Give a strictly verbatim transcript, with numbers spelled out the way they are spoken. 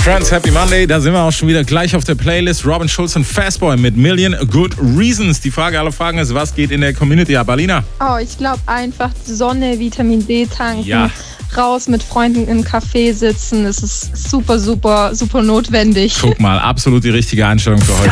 Friends, Happy Monday, da sind wir auch schon wieder gleich auf der Playlist. Robin Schulz und Fastboy mit Million Good Reasons. Die Frage aller Fragen ist, was geht in der Community ab, Alina? Oh, ich glaube einfach Sonne, Vitamin D tanken, ja. raus mit Freunden im Café sitzen. Es ist super, super, super notwendig. Guck mal, absolut die richtige Einstellung für heute.